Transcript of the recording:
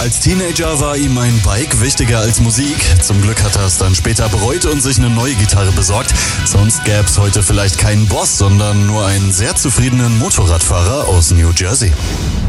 Als Teenager war ihm ein Bike wichtiger als Musik. Zum Glück hat er es dann später bereut und sich eine neue Gitarre besorgt. Sonst gäbe es heute vielleicht keinen Boss, sondern nur einen sehr zufriedenen Motorradfahrer aus New Jersey.